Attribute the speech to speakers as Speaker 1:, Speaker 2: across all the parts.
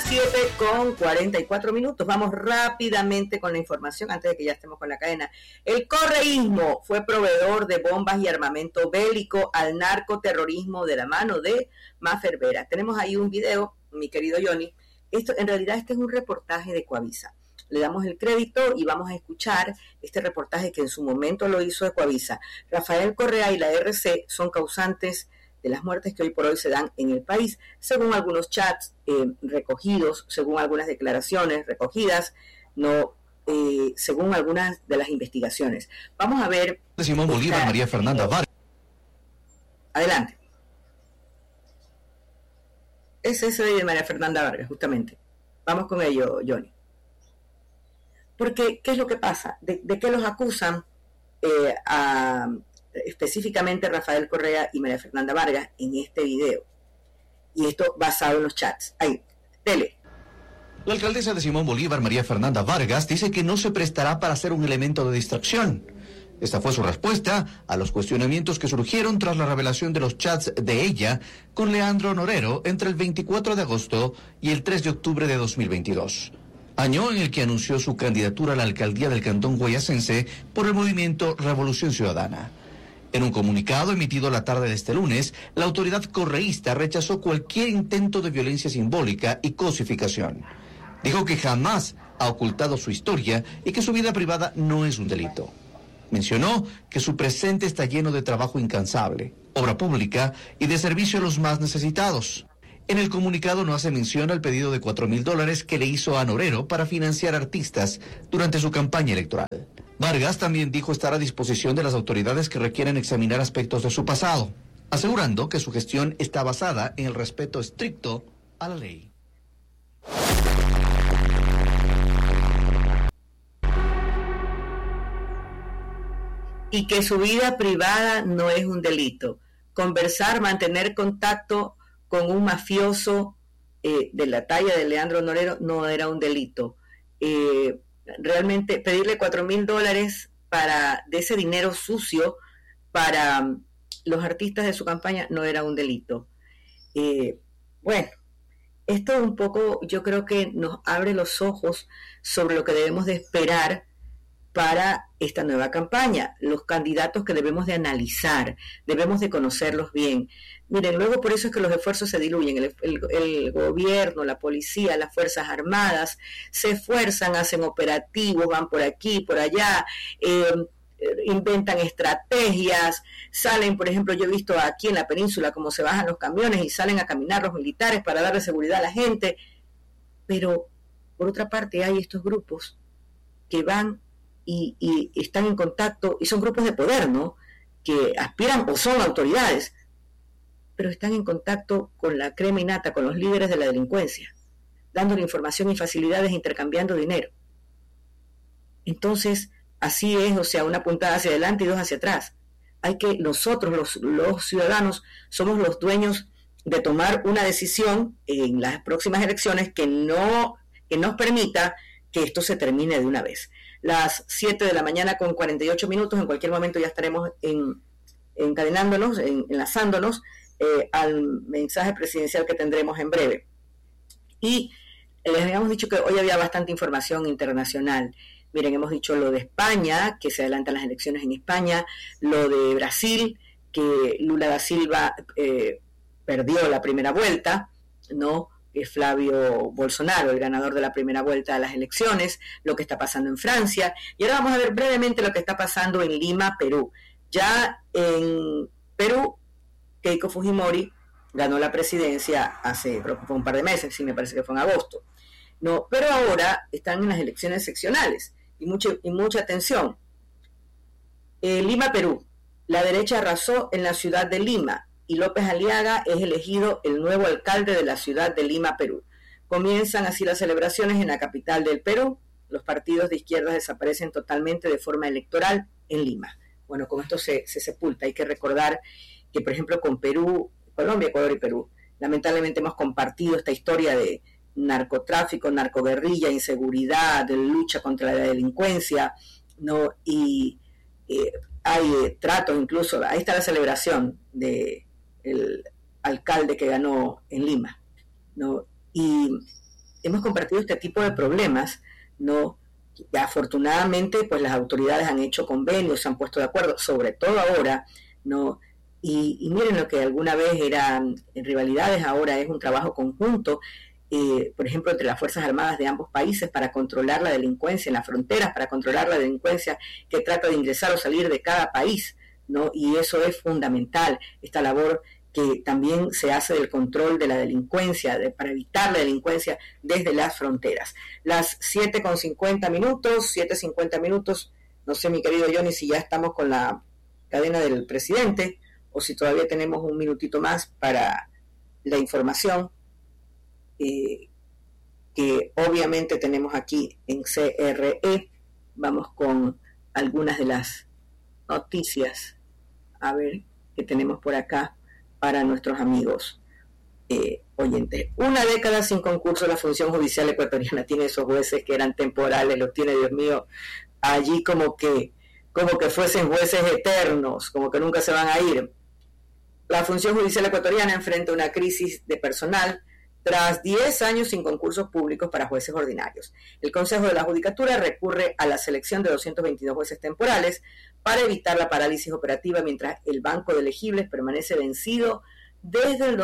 Speaker 1: 7:44. Vamos rápidamente con la información antes de que ya estemos con la cadena. El correísmo fue proveedor de bombas y armamento bélico al narcoterrorismo de la mano de Maffer Vera. Tenemos ahí un video, mi querido Johnny. En realidad este es un reportaje de Coavisa. Le damos el crédito y vamos a escuchar este reportaje que en su momento lo hizo de Coavisa. Rafael Correa y la RC son causantes de las muertes que hoy por hoy se dan en el país, según algunos chats recogidos, según algunas declaraciones recogidas, según algunas de las investigaciones. Vamos a ver.
Speaker 2: Simón Bolívar, María Fernanda Vargas.
Speaker 1: Adelante. Es ese de María Fernanda Vargas, justamente. Vamos con ello, Johnny. Porque, ¿qué es lo que pasa? ¿De qué los acusan específicamente Rafael Correa y María Fernanda Vargas en este video? Y esto basado en los chats. Ahí, dele.
Speaker 2: La alcaldesa de Simón Bolívar, María Fernanda Vargas, dice que no se prestará para ser un elemento de distracción. Esta fue su respuesta a los cuestionamientos que surgieron tras la revelación de los chats de ella con Leandro Norero entre el 24 de agosto y el 3 de octubre de 2022. Año en el que anunció su candidatura a la alcaldía del Cantón Guayacense por el movimiento Revolución Ciudadana. En un comunicado emitido la tarde de este lunes, la autoridad correísta rechazó cualquier intento de violencia simbólica y cosificación. Dijo que jamás ha ocultado su historia y que su vida privada no es un delito. Mencionó que su presente está lleno de trabajo incansable, obra pública y de servicio a los más necesitados. En el comunicado no hace mención al pedido de $4,000 que le hizo a Norero para financiar artistas durante su campaña electoral. Vargas también dijo estar a disposición de las autoridades que requieran examinar aspectos de su pasado, asegurando que su gestión está basada en el respeto estricto a la ley.
Speaker 1: Y que su vida privada no es un delito. Conversar, mantener contacto con un mafioso de la talla de Leandro Norero no era un delito. Realmente pedirle $4,000 de ese dinero sucio para los artistas de su campaña no era un delito. Bueno, esto un poco yo creo que nos abre los ojos sobre lo que debemos de esperar para esta nueva campaña, los candidatos que debemos de analizar, debemos de conocerlos bien. Miren, luego por eso es que los esfuerzos se diluyen, el gobierno, la policía, las Fuerzas Armadas se esfuerzan, hacen operativos, van por aquí, por allá, inventan estrategias, salen, por ejemplo, yo he visto aquí en la península cómo se bajan los camiones y salen a caminar los militares para darle seguridad a la gente, pero por otra parte hay estos grupos que van y están en contacto, y son grupos de poder, ¿no?, que aspiran o son autoridades, pero están en contacto con la crema innata, con los líderes de la delincuencia, dándole información y facilidades, intercambiando dinero. Entonces, así es, o sea, una puntada hacia adelante y dos hacia atrás. Hay que nosotros, los ciudadanos, somos los dueños de tomar una decisión en las próximas elecciones que nos permita que esto se termine de una vez. Las 7:48 a.m, en cualquier momento ya estaremos encadenándonos, enlazándonos al mensaje presidencial que tendremos en breve. Y les habíamos dicho que hoy había bastante información internacional. Miren, hemos dicho lo de España, que se adelantan las elecciones en España, lo de Brasil, que Lula da Silva perdió la primera vuelta, ¿no?, es Flavio Bolsonaro, el ganador de la primera vuelta de las elecciones, lo que está pasando en Francia, y ahora vamos a ver brevemente lo que está pasando en Lima, Perú. Ya en Perú, Keiko Fujimori ganó la presidencia hace, creo que fue un par de meses, sí, me parece que fue en agosto, no, pero ahora están en las elecciones seccionales, y mucha atención. Lima, Perú, la derecha arrasó en la ciudad de Lima, y López Aliaga es elegido el nuevo alcalde de la ciudad de Lima, Perú. Comienzan así las celebraciones en la capital del Perú. Los partidos de izquierda desaparecen totalmente de forma electoral en Lima. Bueno, con esto se sepulta. Hay que recordar que, por ejemplo, con Perú, Colombia, Ecuador y Perú, lamentablemente hemos compartido esta historia de narcotráfico, narcoguerrilla, inseguridad, de lucha contra la delincuencia, ¿no? Y hay tratos incluso. Ahí está la celebración de el alcalde que ganó en Lima, ¿no? Y hemos compartido este tipo de problemas, ¿no? Y afortunadamente, pues las autoridades han hecho convenios, se han puesto de acuerdo, sobre todo ahora, ¿no? Y miren, lo que alguna vez eran rivalidades, ahora es un trabajo conjunto, por ejemplo, entre las Fuerzas Armadas de ambos países para controlar la delincuencia en las fronteras, para controlar la delincuencia que trata de ingresar o salir de cada país, ¿no? Y eso es fundamental, esta labor que también se hace del control de la delincuencia, para evitar la delincuencia desde las fronteras. Las 7:50 minutos, no sé, mi querido Johnny, si ya estamos con la cadena del presidente, o si todavía tenemos un minutito más para la información que obviamente tenemos aquí en CRE. Vamos con algunas de las noticias, a ver qué tenemos por acá para nuestros amigos oyentes. 1 década sin concurso, la función judicial ecuatoriana tiene esos jueces que eran temporales, los tiene, Dios mío, allí como que fuesen jueces eternos, como que nunca se van a ir. La función judicial ecuatoriana enfrenta una crisis de personal tras 10 años sin concursos públicos para jueces ordinarios. El Consejo de la Judicatura recurre a la selección de 222 jueces temporales para evitar la parálisis operativa mientras el banco de elegibles permanece vencido desde el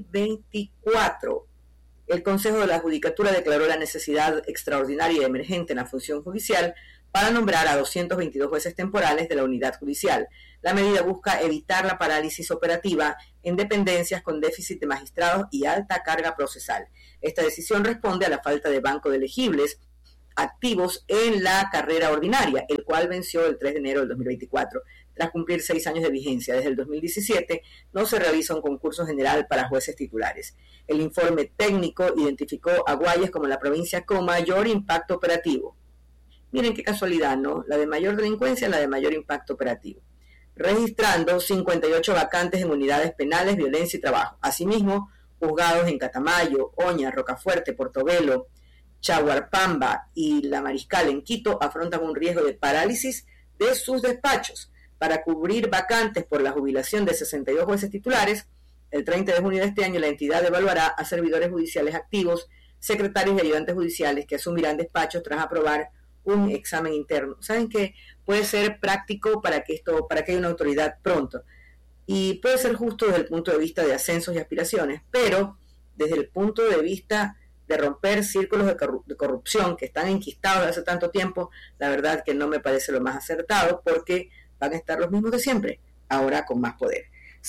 Speaker 1: 2024. El Consejo de la Judicatura declaró la necesidad extraordinaria y emergente en la función judicial para nombrar a 222 jueces temporales de la unidad judicial. La medida busca evitar la parálisis operativa en dependencias con déficit de magistrados y alta carga procesal. Esta decisión responde a la falta de banco de elegibles activos en la carrera ordinaria, el cual venció el 3 de enero del 2024. Tras cumplir 6 años de vigencia, desde el 2017, no se realiza un concurso general para jueces titulares. El informe técnico identificó a Guayas como la provincia con mayor impacto operativo. Miren qué casualidad, ¿no? La de mayor delincuencia, la de mayor impacto operativo, registrando 58 vacantes en unidades penales, violencia y trabajo. Asimismo, juzgados en Catamayo, Oña, Rocafuerte, Portobelo, Chaguarpamba y La Mariscal en Quito afrontan un riesgo de parálisis de sus despachos. Para cubrir vacantes por la jubilación de 62 jueces titulares, el 30 de junio de este año la entidad evaluará a servidores judiciales activos, secretarios y ayudantes judiciales que asumirán despachos tras aprobar un examen interno. Saben que puede ser práctico para que haya una autoridad pronto, y puede ser justo desde el punto de vista de ascensos y aspiraciones, pero desde el punto de vista de romper círculos de corrupción que están enquistados hace tanto tiempo, la verdad que no me parece lo más acertado, porque van a estar los mismos de siempre, ahora con más poder.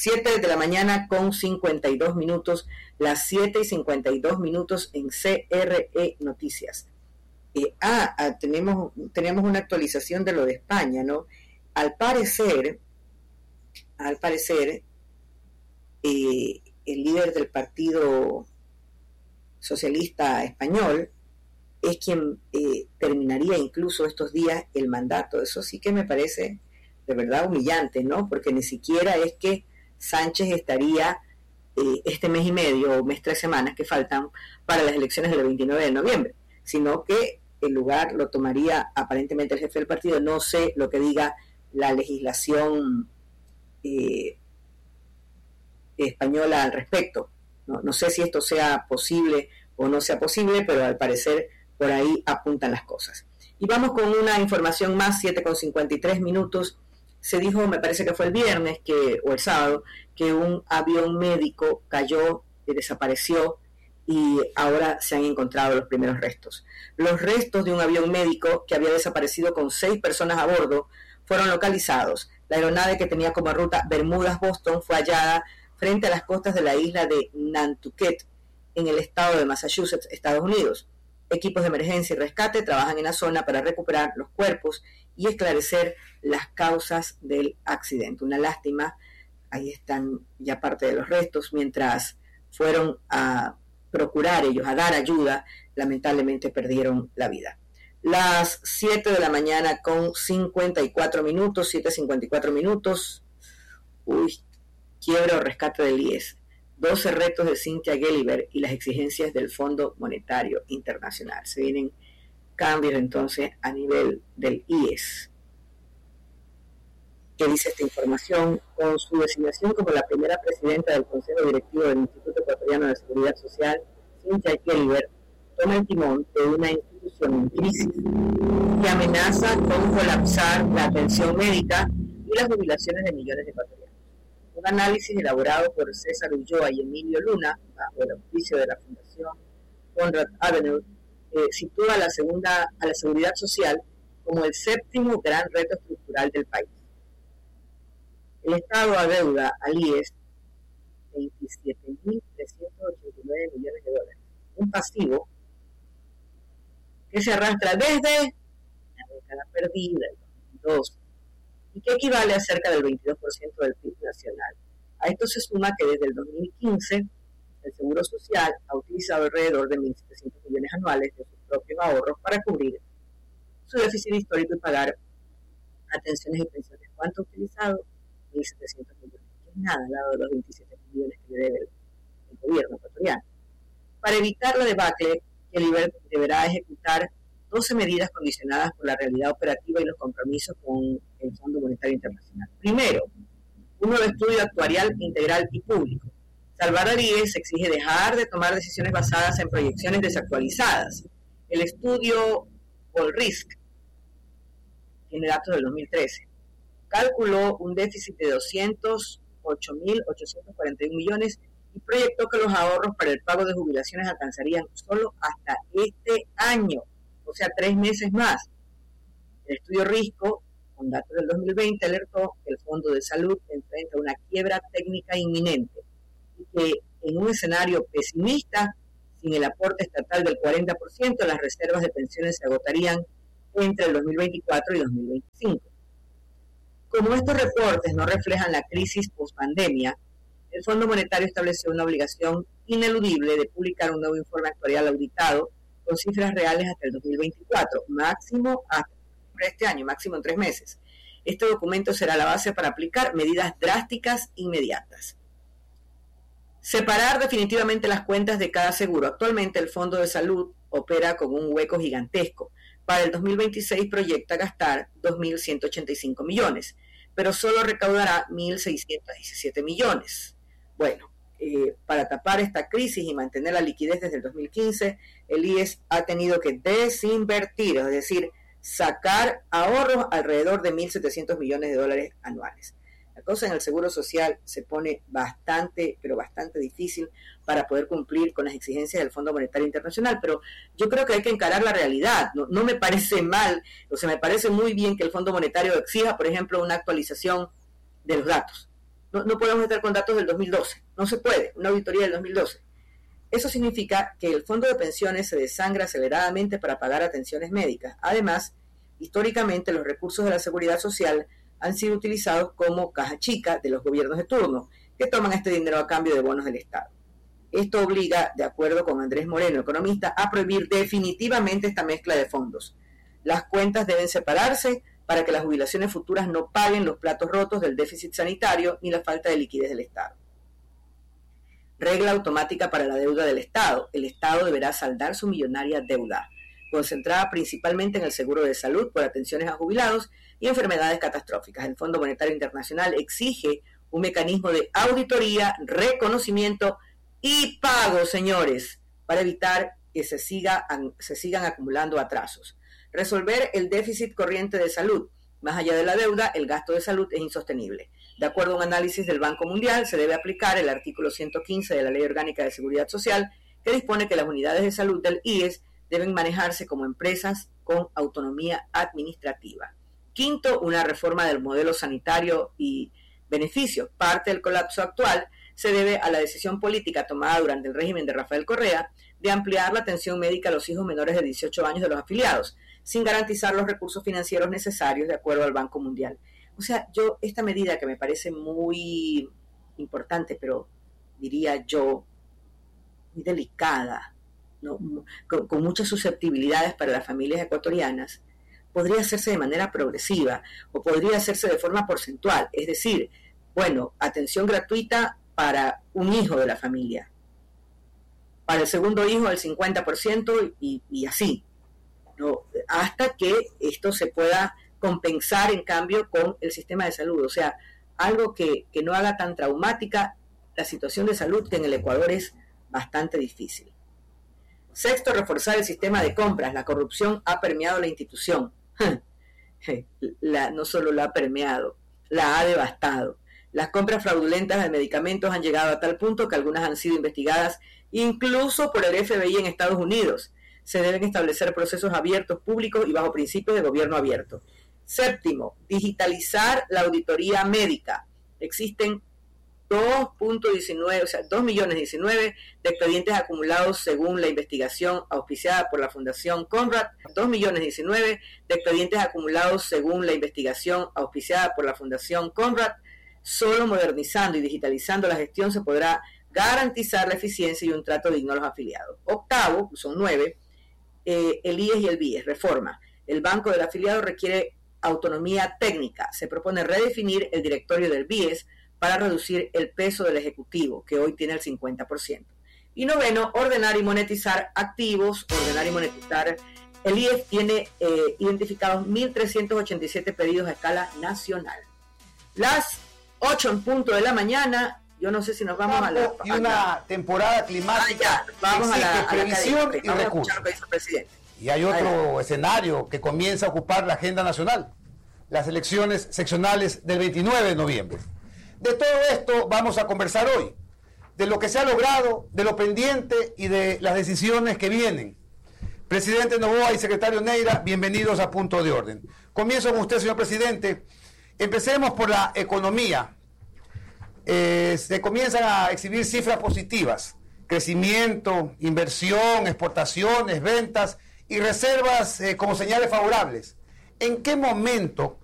Speaker 1: 7:52 a.m, las 7:52 en CRE Noticias. Tenemos una actualización de lo de España, ¿no? Al parecer, el líder del Partido Socialista Español es quien terminaría incluso estos días el mandato. Eso sí que me parece de verdad humillante, ¿no? Porque ni siquiera es que Sánchez estaría este mes y medio o mes 3 semanas que faltan para las elecciones del 29 de noviembre, sino que el lugar lo tomaría aparentemente el jefe del partido. No sé lo que diga la legislación española al respecto. No sé si esto sea posible o no sea posible, pero al parecer por ahí apuntan las cosas. Y vamos con una información más, 7:53. Se dijo, me parece que fue el viernes o el sábado, que un avión médico cayó y desapareció, y ahora se han encontrado los primeros restos. Los restos de un avión médico que había desaparecido con 6 personas a bordo fueron localizados. La aeronave, que tenía como ruta Bermudas-Boston, fue hallada frente a las costas de la isla de Nantucket, en el estado de Massachusetts, Estados Unidos. Equipos de emergencia y rescate trabajan en la zona para recuperar los cuerpos y esclarecer las causas del accidente. Una lástima, ahí están ya parte de los restos. Mientras fueron a procurar ellos, a dar ayuda, lamentablemente perdieron la vida. Las 7:54, 7:54. Quiebra o rescate del IES. 12 retos de Cynthia Gelliver y las exigencias del Fondo Monetario Internacional. Se vienen cambios entonces a nivel del IES. ¿Qué dice esta información? Con su designación como la primera presidenta del Consejo Directivo del Instituto Ecuatoriano de Seguridad Social, Cynthia Gelliver toma el timón de una institución en crisis que amenaza con colapsar la atención médica y las jubilaciones de millones de ecuatorianos. Un análisis elaborado por César Ulloa y Emilio Luna, bajo el auspicio de la Fundación Konrad Adenauer, sitúa a la seguridad social como el séptimo gran reto estructural del país. El Estado adeuda al IES 27.389 millones de dólares, un pasivo que se arrastra desde la década perdida, el 2002, y que equivale a cerca del 22% del PIB nacional. A esto se suma que desde el 2015 el Seguro Social ha utilizado alrededor de 1.700 millones anuales de sus propios ahorros para cubrir su déficit histórico y pagar atenciones y pensiones. ¿Cuánto ha utilizado? 1.700 millones, que es nada al lado de los 27 millones que le debe el gobierno ecuatoriano. Para evitar la debacle, el IBER deberá ejecutar 12 medidas condicionadas por la realidad operativa y los compromisos con el Fondo Monetario Internacional. Primero, un nuevo estudio actuarial integral y público. Salvar al IES exige dejar de tomar decisiones basadas en proyecciones desactualizadas. El estudio All Risk tiene datos del 2013. Calculó un déficit de 208.841 millones y proyectó que los ahorros para el pago de jubilaciones alcanzarían solo hasta este año, o sea, 3 meses más. El estudio Risco, con datos del 2020, alertó que el Fondo de Salud enfrenta una quiebra técnica inminente y que en un escenario pesimista, sin el aporte estatal del 40%, las reservas de pensiones se agotarían entre el 2024 y 2025. Como estos reportes no reflejan la crisis post-pandemia, el Fondo Monetario estableció una obligación ineludible de publicar un nuevo informe actuarial auditado con cifras reales hasta el 2024, máximo hasta este año, máximo en 3 meses. Este documento será la base para aplicar medidas drásticas inmediatas. Separar definitivamente las cuentas de cada seguro. Actualmente el Fondo de Salud opera con un hueco gigantesco. Para el 2026 proyecta gastar 2.185 millones, pero solo recaudará 1.617 millones. Bueno, para tapar esta crisis y mantener la liquidez desde el 2015, el IES ha tenido que desinvertir, es decir, sacar ahorros alrededor de 1.700 millones de dólares anuales. La cosa en el Seguro Social se pone bastante, pero bastante difícil para poder cumplir con las exigencias del Fondo Monetario Internacional, pero yo creo que hay que encarar la realidad. No me parece mal, o sea, me parece muy bien que el Fondo Monetario exija, por ejemplo, una actualización de los datos. No podemos estar con datos del 2012, no se puede, una auditoría del 2012. Eso significa que el fondo de pensiones se desangra aceleradamente para pagar atenciones médicas. Además, históricamente los recursos de la seguridad social han sido utilizados como caja chica de los gobiernos de turno, que toman este dinero a cambio de bonos del Estado. Esto obliga, de acuerdo con Andrés Moreno, economista, a prohibir definitivamente esta mezcla de fondos. Las cuentas deben separarse para que las jubilaciones futuras no paguen los platos rotos del déficit sanitario ni la falta de liquidez del Estado. Regla automática para la deuda del Estado. El Estado deberá saldar su millonaria deuda, concentrada principalmente en el seguro de salud por atenciones a jubilados y enfermedades catastróficas. El Fondo Monetario Internacional exige un mecanismo de auditoría, reconocimiento y pago, señores, para evitar que se sigan acumulando atrasos. Resolver el déficit corriente de salud. Más allá de la deuda, el gasto de salud es insostenible. De acuerdo a un análisis del Banco Mundial, se debe aplicar el artículo 115 de la Ley Orgánica de Seguridad Social, que dispone que las unidades de salud del IES deben manejarse como empresas con autonomía administrativa. Quinto, una reforma del modelo sanitario y beneficios. Parte del colapso actual se debe a la decisión política tomada durante el régimen de Rafael Correa de ampliar la atención médica a los hijos menores de 18 años de los afiliados, sin garantizar los recursos financieros necesarios de acuerdo al Banco Mundial. O sea, esta medida que me parece muy importante, pero diría yo, muy delicada, ¿no? con muchas susceptibilidades para las familias ecuatorianas, podría hacerse de manera progresiva o podría hacerse de forma porcentual, es decir, bueno, atención gratuita para un hijo de la familia, para el segundo hijo el 50% y así, ¿no? Hasta que esto se pueda compensar en cambio con el sistema de salud, o sea, algo que no haga tan traumática la situación de salud que en el Ecuador es bastante difícil. Sexto, reforzar el sistema de compras. La corrupción ha permeado la institución. No solo la ha permeado, la ha devastado. Las compras fraudulentas de medicamentos han llegado a tal punto que algunas han sido investigadas incluso por el FBI en Estados Unidos. Se deben establecer procesos abiertos, públicos y bajo principios de gobierno abierto. Séptimo, digitalizar la auditoría médica. Existen 2.19 de expedientes acumulados según la investigación auspiciada por la Fundación Conrad. 2.019 de expedientes acumulados según la investigación auspiciada por la Fundación Conrad. Solo modernizando y digitalizando la gestión se podrá garantizar la eficiencia y un trato digno a los afiliados. Octavo, son 9, el IES y el BIES, reforma. El banco del afiliado requiere autonomía técnica. Se propone redefinir el directorio del BIES para reducir el peso del ejecutivo, que hoy tiene el 50%. Y noveno, ordenar y monetizar activos, El IES tiene identificados 1.387 pedidos a escala nacional. Las 8 en punto de la mañana, yo no sé si nos vamos a la...
Speaker 3: Y una temporada climática,
Speaker 1: vamos a la
Speaker 3: previsión y
Speaker 1: vamos
Speaker 3: recursos.
Speaker 1: A escuchar lo que dice el presidente.
Speaker 3: Y hay otro escenario que comienza a ocupar la agenda nacional, las elecciones seccionales del 29 de noviembre. De todo esto vamos a conversar hoy, de lo que se ha logrado, de lo pendiente y de las decisiones que vienen. Presidente Noboa y secretario Neira, bienvenidos a Punto de Orden. Comienzo con usted, señor presidente. Empecemos por la economía. Se comienzan a exhibir cifras positivas, crecimiento, inversión, exportaciones, ventas y reservas como señales favorables. ¿En qué momento